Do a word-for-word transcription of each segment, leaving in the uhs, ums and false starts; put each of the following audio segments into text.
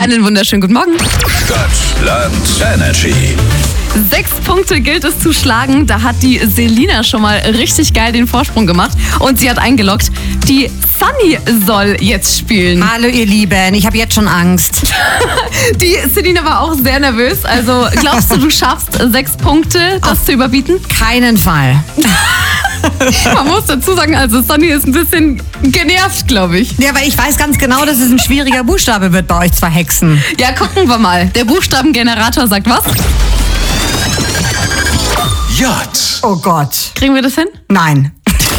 Einen wunderschönen guten Morgen. Stadtland Energy. Sechs Punkte gilt es zu schlagen. Da hat die Selina schon mal richtig geil den Vorsprung gemacht. Und sie hat eingeloggt, die Sunny soll jetzt spielen. Hallo ihr Lieben, ich habe jetzt schon Angst. Die Selina war auch sehr nervös. Also glaubst du, du schaffst sechs Punkte, das Auf zu überbieten? Keinen Fall. Man muss dazu sagen, also Sunny ist ein bisschen genervt, glaube ich. Ja, weil ich weiß ganz genau, dass es ein schwieriger Buchstabe wird bei euch zwei Hexen. Ja, gucken wir mal. Der Buchstabengenerator sagt was? J. Oh Gott. Kriegen wir das hin? Nein.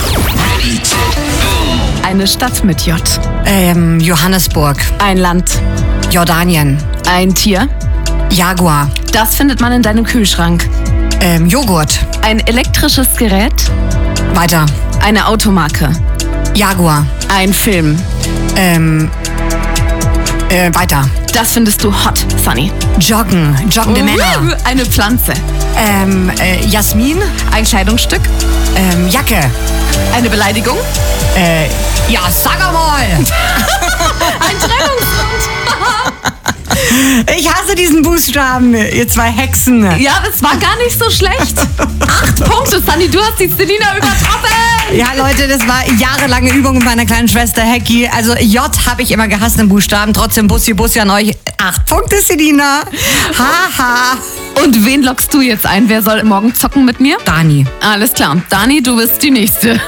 Eine Stadt mit J. Ähm, Johannesburg. Ein Land. Jordanien. Ein Tier. Jaguar. Das findet man in deinem Kühlschrank. Ähm, Joghurt. Ein elektrisches Gerät. Weiter. Eine Automarke. Jaguar. Ein Film. Ähm, äh, weiter. Das findest du hot, Sunny. Joggen. Joggende Männer. Eine Pflanze. Ähm, äh, Jasmin. Ein Kleidungsstück. Ähm, Jacke. Eine Beleidigung. Äh, ja, sag mal. Ein Trennungsgrund. Ich hasse diesen Buchstaben, ihr zwei Hexen. Ja, das war gar nicht so schlecht. Acht Punkte, Sunny. Du hast die Selina übertroffen. Ja, Leute, das war jahrelange Übung mit meiner kleinen Schwester Hecki. Also J habe ich immer gehasst im Buchstaben. Trotzdem Bussi Bussi an euch. Acht Punkte, Selina. Haha. Und wen lockst du jetzt ein? Wer soll morgen zocken mit mir? Dani. Alles klar. Dani, du bist die Nächste.